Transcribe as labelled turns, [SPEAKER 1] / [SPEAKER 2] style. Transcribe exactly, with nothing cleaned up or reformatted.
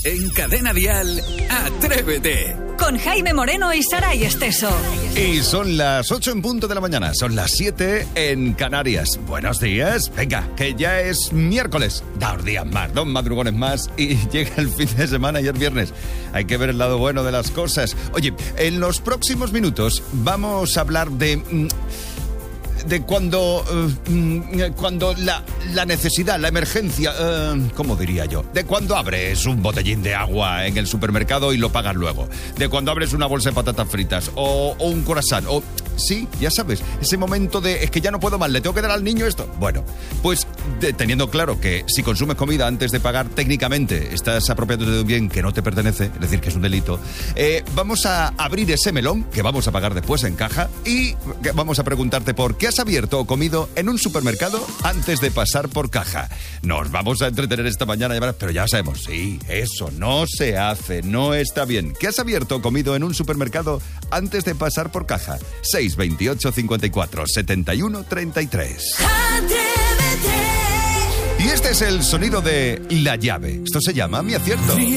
[SPEAKER 1] En Cadena Dial, Atrévete.
[SPEAKER 2] Con Jaime Moreno y Saray Esteso.
[SPEAKER 3] Y son las ocho en punto de la mañana, son las siete en Canarias. Buenos días, venga, que ya es miércoles. Dos días más, dos madrugones más y llega el fin de semana y es viernes. Hay que ver el lado bueno de las cosas. Oye, en los próximos minutos vamos a hablar de... Mmm, de cuando uh, cuando la, la necesidad, la emergencia, uh, ¿cómo diría yo? De cuando abres un botellín de agua en el supermercado y lo pagas luego. De cuando abres una bolsa de patatas fritas o, o un croissant. O, sí, ya sabes, ese momento de es que ya no puedo más, le tengo que dar al niño esto. Bueno, pues de, teniendo claro que si consumes comida antes de pagar, técnicamente estás apropiándote de un bien que no te pertenece, es decir, que es un delito. Eh, vamos a abrir ese melón que vamos a pagar después en caja y vamos a preguntarte por qué has abierto o comido en un supermercado antes de pasar por caja. Nos vamos a entretener esta mañana, pero ya sabemos, sí, eso no se hace, no está bien. ¿Qué has abierto o comido en un supermercado antes de pasar por caja? seis veintiocho cincuenta y cuatro setenta y uno treinta y tres. Y este es el sonido de la llave. Esto se llama Mi Acierto.